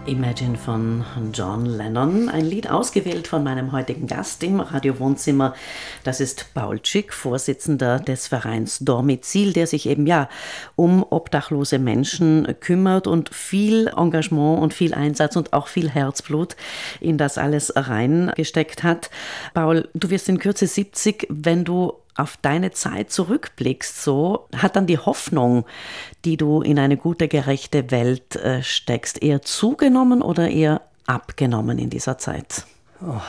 Imagine von John Lennon, ein Lied ausgewählt von meinem heutigen Gast im Radio-Wohnzimmer. Das ist Paul Schick, Vorsitzender des Vereins Dormizil, der sich eben um obdachlose Menschen kümmert und viel Engagement und viel Einsatz und auch viel Herzblut in das alles reingesteckt hat. Paul, du wirst in Kürze 70, wenn du auf deine Zeit zurückblickst, so hat dann die Hoffnung, die du in eine gute, gerechte Welt steckst, eher zugenommen oder eher abgenommen in dieser Zeit? Oh.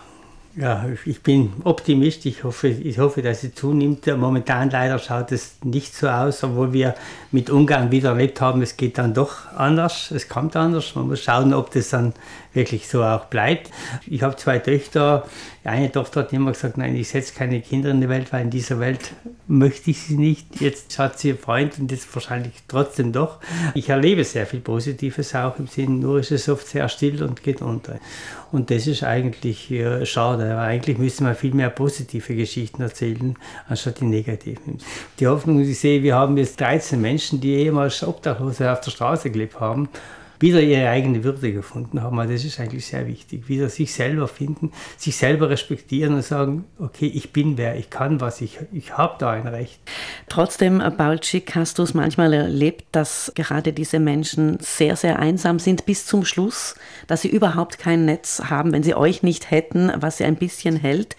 Ja, ich bin Optimist. Ich hoffe, dass sie zunimmt. Momentan leider schaut es nicht so aus, obwohl wir mit Ungarn wieder erlebt haben, es geht dann doch anders, es kommt anders. Man muss schauen, ob das dann wirklich so auch bleibt. Ich habe 2 Töchter. Eine Tochter hat immer gesagt, nein, ich setze keine Kinder in die Welt, weil in dieser Welt möchte ich sie nicht. Jetzt hat sie einen Freund und jetzt wahrscheinlich trotzdem doch. Ich erlebe sehr viel Positives auch im Sinn, nur ist es oft sehr still und geht unter. Und das ist eigentlich schade. Eigentlich müsste man viel mehr positive Geschichten erzählen, anstatt die negativen. Die Hoffnung, die ich sehe, wir haben jetzt 13 Menschen, die ehemals Obdachlose auf der Straße gelebt haben, wieder ihre eigene Würde gefunden haben. Also das ist eigentlich sehr wichtig. Wieder sich selber finden, sich selber respektieren und sagen, okay, ich bin wer, ich kann was, ich habe da ein Recht. Trotzdem, Paul Schick, hast du es manchmal erlebt, dass gerade diese Menschen sehr, sehr einsam sind bis zum Schluss, dass sie überhaupt kein Netz haben, wenn sie euch nicht hätten, was sie ein bisschen hält.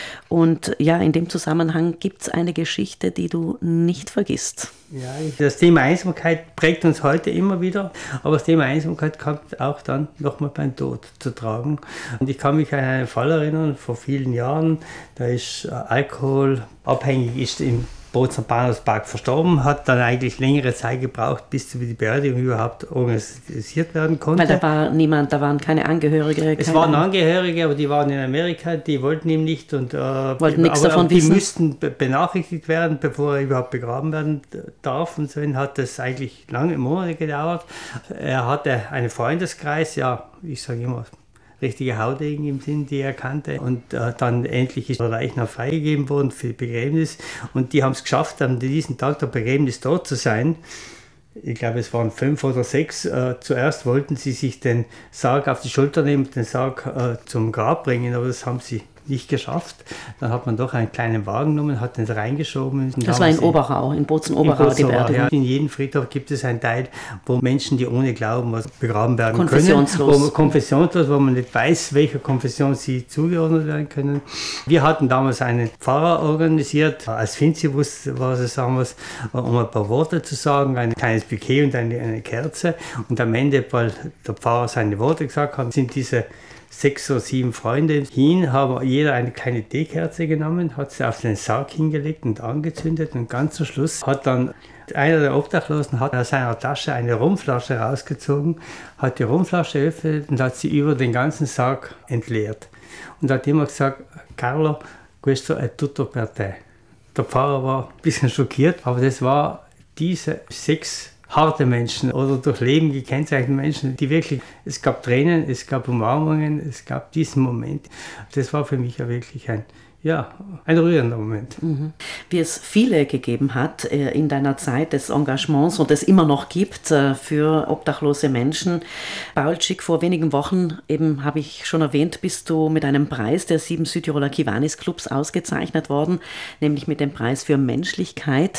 Und ja, in dem Zusammenhang gibt es eine Geschichte, die du nicht vergisst. Ja, das Thema Einsamkeit prägt uns heute immer wieder, aber das Thema Einsamkeit kommt auch dann nochmal beim Tod zu tragen. Und ich kann mich an einen Fall erinnern, vor vielen Jahren, da ist alkoholabhängig, ist im Bozener Bahnhofspark verstorben, hat dann eigentlich längere Zeit gebraucht, bis die Beerdigung überhaupt organisiert werden konnte. Weil da war niemand, da waren keine Angehörige. Es waren Angehörige, aber die waren in Amerika, die wollten ihm nicht und wollten nichts davon die wissen. Müssten benachrichtigt werden, bevor er überhaupt begraben werden darf. Und so hat das eigentlich lange Monate gedauert. Er hatte einen Freundeskreis, ja, ich sage immer, richtige Haudegen im Sinn, die er kannte. Und dann endlich ist der Leichnam freigegeben worden für die Begräbnis. Und die haben es geschafft, an diesem Tag der Begräbnis dort zu sein. Ich glaube, es waren 5 oder 6. Zuerst wollten sie sich den Sarg auf die Schulter nehmen, den Sarg zum Grab bringen, aber das haben sie nicht geschafft. Dann hat man doch einen kleinen Wagen genommen, hat den reingeschoben. Das war in Oberau, in Bozen-Oberau die Beerdigung. Ja. In jedem Friedhof gibt es einen Teil, wo Menschen, die ohne Glauben begraben werden können. Konfessionslos, wo man nicht weiß, welcher Konfession sie zugeordnet werden können. Wir hatten damals einen Pfarrer organisiert, als Finzibus war es damals, um ein paar Worte zu sagen, ein kleines Bouquet und eine Kerze. Und am Ende, weil der Pfarrer seine Worte gesagt hat, sind diese 6 oder 7 Freunde hin, haben jeder eine kleine Teekerze genommen, hat sie auf den Sarg hingelegt und angezündet und ganz zum Schluss hat dann einer der Obdachlosen hat aus seiner Tasche eine Rumflasche rausgezogen, hat die Rumflasche geöffnet und hat sie über den ganzen Sarg entleert. Und hat immer gesagt, Carlo, questo è tutto per te. Der Pfarrer war ein bisschen schockiert, aber das war diese 6 harte Menschen oder durch Leben gekennzeichnete Menschen, die wirklich, es gab Tränen, es gab Umarmungen, es gab diesen Moment. Das war für mich ja wirklich ein rührender Moment. Wie es viele gegeben hat in deiner Zeit des Engagements und es immer noch gibt für obdachlose Menschen. Paul Schick, vor wenigen Wochen, eben habe ich schon erwähnt, bist du mit einem Preis der 7 Südtiroler Kiwanis-Clubs ausgezeichnet worden, nämlich mit dem Preis für Menschlichkeit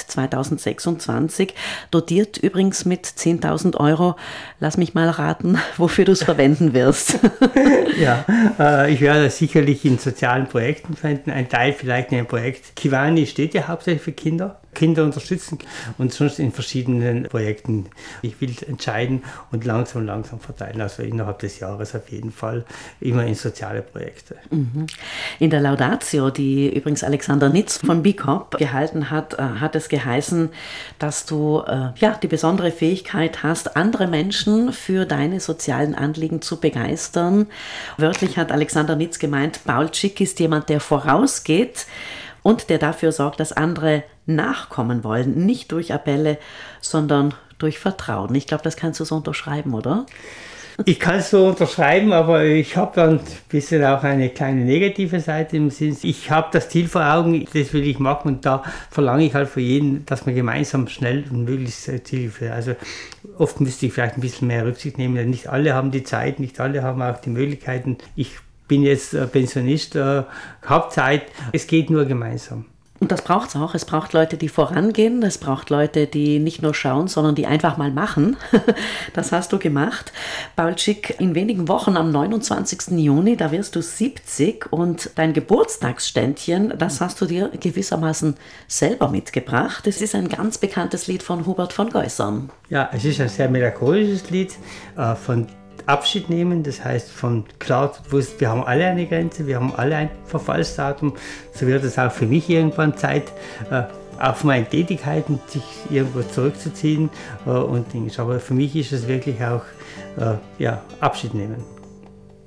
2026, dotiert übrigens mit 10.000 Euro. Lass mich mal raten, wofür du es verwenden wirst. Ja, ich werde es sicherlich in sozialen Projekten verwenden. Ein Teil vielleicht in einem Projekt. Kiwani steht ja hauptsächlich für Kinder unterstützen und sonst in verschiedenen Projekten. Ich will entscheiden und langsam verteilen, also innerhalb des Jahres auf jeden Fall, immer in soziale Projekte. In der Laudatio, die übrigens Alexander Nitz von BICOP gehalten hat, hat es geheißen, dass du die besondere Fähigkeit hast, andere Menschen für deine sozialen Anliegen zu begeistern. Wörtlich hat Alexander Nitz gemeint, Paul Schick ist jemand, der vorausgeht und der dafür sorgt, dass andere nachkommen wollen. Nicht durch Appelle, sondern durch Vertrauen. Ich glaube, das kannst du so unterschreiben, oder? Ich kann es so unterschreiben, aber ich habe dann ein bisschen auch eine kleine negative Seite im Sinn. Ich habe das Ziel vor Augen, das will ich machen und da verlange ich halt für jeden, dass man gemeinsam schnell und möglichst zielführt. Also oft müsste ich vielleicht ein bisschen mehr Rücksicht nehmen, denn nicht alle haben die Zeit, nicht alle haben auch die Möglichkeiten. Ich bin jetzt Pensionist, habe Zeit, es geht nur gemeinsam. Und das braucht es auch. Es braucht Leute, die vorangehen. Es braucht Leute, die nicht nur schauen, sondern die einfach mal machen. Das hast du gemacht. Paul Schick, in wenigen Wochen am 29. Juni, da wirst du 70 und dein Geburtstagsständchen, das hast du dir gewissermaßen selber mitgebracht. Es ist ein ganz bekanntes Lied von Hubert von Geusern. Ja, es ist ein sehr melancholisches Lied von Abschied nehmen, das heißt von klar bewusst, wir haben alle eine Grenze, wir haben alle ein Verfallsdatum, so wird es auch für mich irgendwann Zeit, auf meine Tätigkeiten sich irgendwo zurückzuziehen und Dinge. Aber für mich ist es wirklich auch Abschied nehmen.